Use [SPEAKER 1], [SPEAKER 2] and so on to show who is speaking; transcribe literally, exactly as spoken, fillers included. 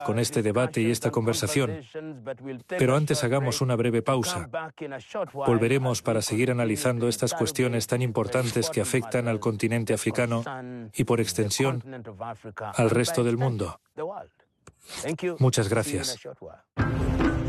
[SPEAKER 1] con este debate y esta conversación, pero antes hagamos una breve pausa. Volveremos para seguir analizando estas cuestiones tan importantes que afectan al continente africano y, por extensión, al resto del mundo. Muchas gracias.